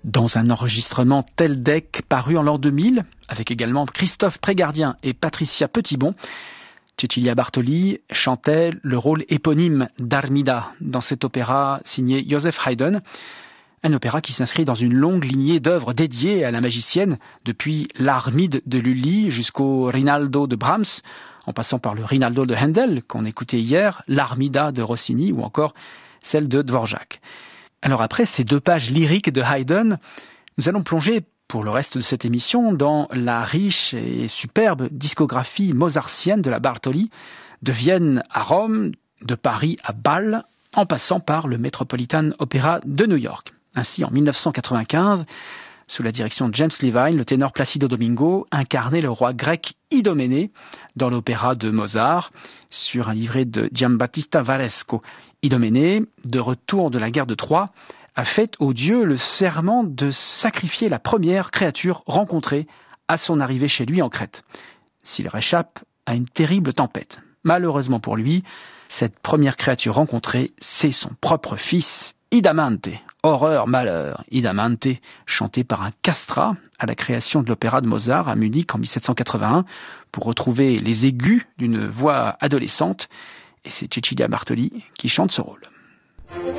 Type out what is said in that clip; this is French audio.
Dans un enregistrement Teldec paru en l'an 2000, avec également Christophe Prégardien et Patricia Petitbon, Cecilia Bartoli chantait le rôle éponyme d'Armida dans cet opéra signé Joseph Haydn, un opéra qui s'inscrit dans une longue lignée d'œuvres dédiées à la magicienne, depuis l'Armide de Lully jusqu'au Rinaldo de Brahms, en passant par le Rinaldo de Handel qu'on écoutait hier, l'Armida de Rossini ou encore celle de Dvorak. Alors après ces 2 pages lyriques de Haydn, nous allons plonger pour le reste de cette émission dans la riche et superbe discographie mozartienne de la Bartoli, de Vienne à Rome, de Paris à Bâle, en passant par le Metropolitan Opera de New York. Ainsi, en 1995, sous la direction de James Levine, le ténor Placido Domingo incarnait le roi grec Idoménée dans l'opéra de Mozart, sur un livret de Giambattista Varesco. Idoménée, de retour de la guerre de Troie, a fait au dieu le serment de sacrifier la première créature rencontrée à son arrivée chez lui en Crète, s'il réchappe à une terrible tempête. Malheureusement pour lui, cette première créature rencontrée, c'est son propre fils, Idamante. Horreur, malheur, Idamante, chanté par un castrat à la création de l'opéra de Mozart à Munich en 1781 pour retrouver les aigus d'une voix adolescente. Et c'est Cecilia Bartoli qui chante ce rôle.